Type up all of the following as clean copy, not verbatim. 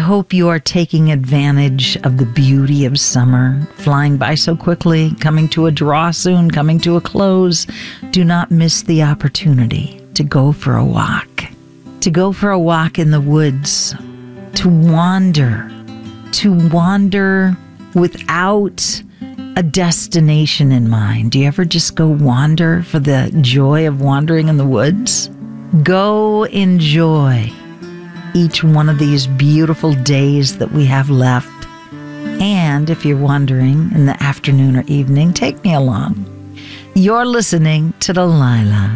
hope you are taking advantage of the beauty of summer, flying by so quickly, coming to a draw soon, coming to a close. Do not miss the opportunity to go for a walk. To go for a walk in the woods. To wander without a destination in mind. Do you ever just go wander for the joy of wandering in the woods? Go enjoy each one of these beautiful days that we have left. And if you're wandering in the afternoon or evening, take me along. You're listening to Delilah.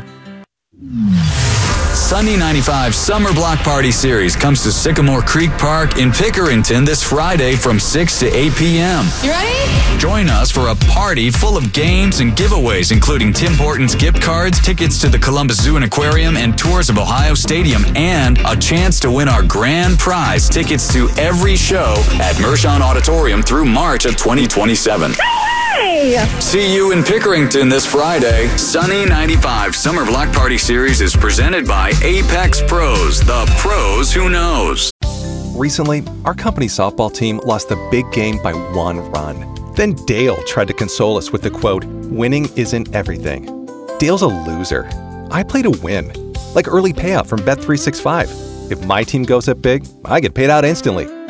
Sunny 95 Summer Block Party Series comes to Sycamore Creek Park in Pickerington this Friday from 6 to 8 p.m. You ready? Join us for a party full of games and giveaways, including Tim Hortons gift cards, tickets to the Columbus Zoo and Aquarium, and tours of Ohio Stadium, and a chance to win our grand prize, tickets to every show at Mershon Auditorium through March of 2027. See you in Pickerington this Friday. Sunny 95 Summer Block Party Series is presented by Apex Pros, the pros who knows. Recently, our company softball team lost the big game by 1 run. Then Dale tried to console us with the quote, "Winning isn't everything." Dale's a loser. I play to win, like early payout from Bet365. If my team goes up big, I get paid out instantly.